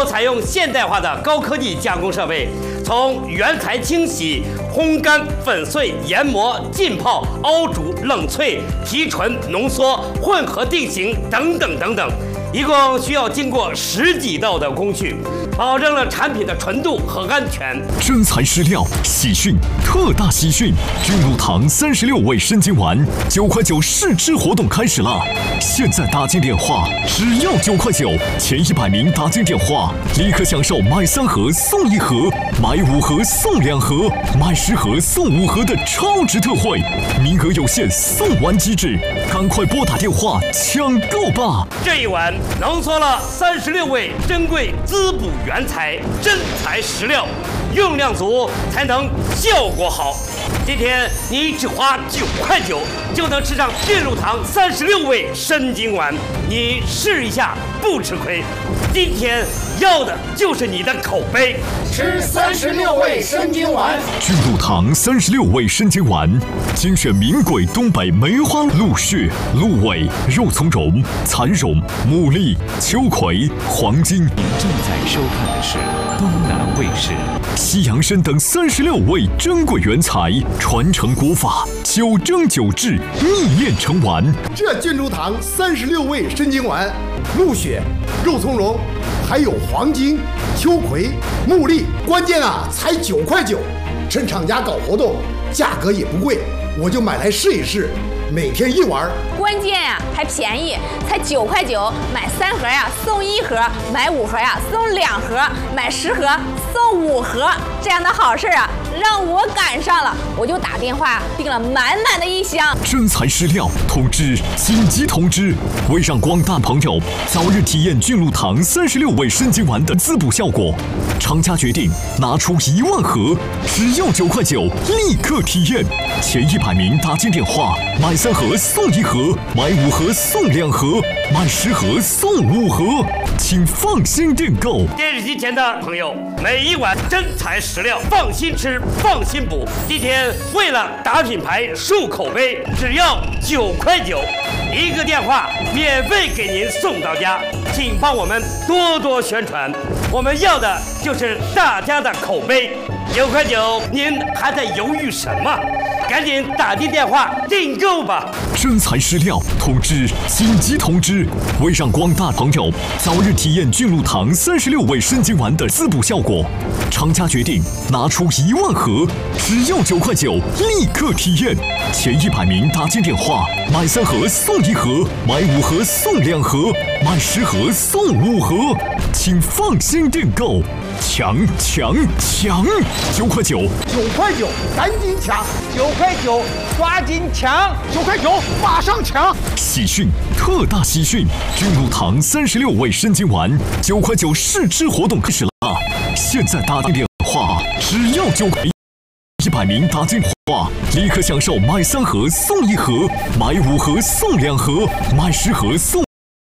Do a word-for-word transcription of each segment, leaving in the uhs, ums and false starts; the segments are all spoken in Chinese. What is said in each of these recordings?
采用现代化的高科技加工设备，从原材清洗、烘干、粉碎、研磨、浸泡、熬煮、冷萃、提纯、浓缩、混合定型等等等等，一共需要经过十几道的工序，保证了产品的纯度和安全。 真材实料，喜讯特大喜讯！君乳堂三十六味生津丸九块九试吃活动开始了，现在打进电话只要九块九，前一百名打进电话立刻享受买三盒送一盒、买五盒送两盒、买十盒送五盒的超值特惠，名额有限，送完即止，赶快拨打电话抢购吧！ 这一碗浓缩了三十六味珍贵滋补原材，真材实料，用量足才能效果好。今天你只花九块九就能吃上君乳堂三十六味生津丸，你试一下不吃亏。今天要的就是你的口碑， 吃三十六味生津丸。 君乳堂三十六味生津丸，精选名贵东北梅花鹿血、鹿尾、肉苁蓉、蚕蓉、牡蛎、秋葵、黄金。 您正在收看的是东南卫视。 西洋参等三十六味珍贵原材，传承古法，九蒸九制，逆炼成丸。 这君乳堂三十六味生津丸，鹿血、肉苁蓉，还有黄金、秋葵、牡蛎，关键啊，才九块九。趁厂家搞活动，价格也不贵，我就买来试一试。每天一丸， 关键呀、啊、还便宜，才九块九，买三盒呀、啊、送一盒，买五盒呀、啊、送两盒，买十盒送五盒，这样的好事啊让我赶上了，我就打电话订了满满的一箱。 真材实料，通知紧急通知！为让广大朋友早日体验君乳堂三十六味生津丸的滋补效果，厂家决定拿出一万盒，只要九块九，立刻体验。前一百名打进电话，买三盒送一盒，买五盒送两盒，买十盒送五盒，请放心订购。 电视机前的朋友，每一碗真材实料，放心吃，放心补。今天为了打品牌、树口碑，只要九块九，一个电话免费给您送到家，请帮我们多多宣传。我们要的就是大家的口碑。九块九，您还在犹豫什么？赶紧打进电话订购吧！ 真材实料，通知紧急通知！为让广大朋友早日体验君乳堂三十六味生津丸的滋补效果，厂家决定拿出一万盒，只要九块九，立刻体验。前一百名打进电话，买三盒送一盒，买五盒送两盒，买十盒送五盒，请放心订购。抢抢抢！九块九， 九块九，赶紧抢！ 九块九，抓紧抢！九块九，马上抢！ 喜讯特大喜讯！君乳堂三十六味生津丸九块九试吃活动开始了，现在打进电话只要九块。一百名打进话，立刻享受买三盒送一盒，买五盒送两盒，买十盒送。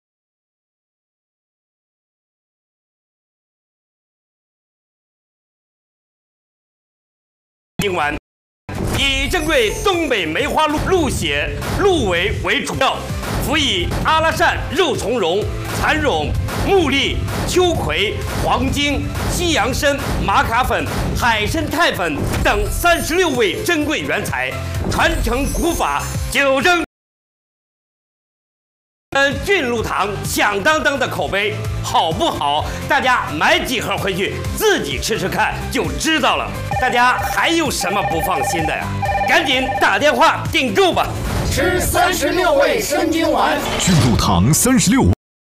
今晚以珍贵东北梅花鹿鹿血、鹿尾为主料，辅以阿拉善、肉苁蓉、蚕蓉、牡蛎、秋葵、黄精、西洋参、玛卡粉、海参肽粉等三十六味珍贵原材，传承古法，九蒸。嗯，君乳堂响当当的口碑好不好？大家买几盒回去自己吃吃看就知道了。大家还有什么不放心的呀？赶紧打电话订购吧！ 吃三十六味生津丸。 君乳堂三十六。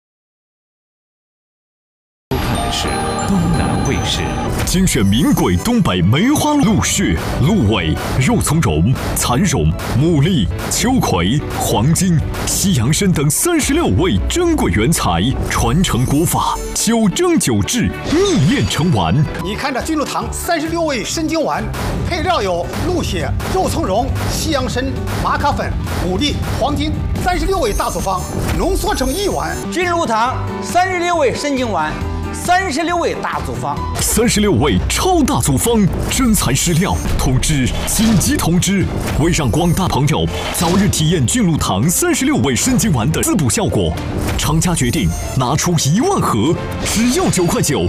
收看的是东南卫视。 精选名贵东北梅花鹿血、鹿尾、肉苁蓉、蚕蓉、牡蛎、秋葵、黄金、西洋参等三十六味珍贵原材，传承古法，九蒸九制，逆炼成丸。 你看这君乳堂三十六味生津丸，配料有鹿血、肉苁蓉、西洋参、玛卡粉、牡蛎、黄金，三十六味大组方，浓缩成一丸。 君乳堂三十六味生津丸。三十六味大组方， 三十六味超大组方，真材实料，通知紧急通知！为让广大朋友早日体验君乳堂三十六味生津丸的滋补效果，厂家决定拿出一万盒，只要九块九，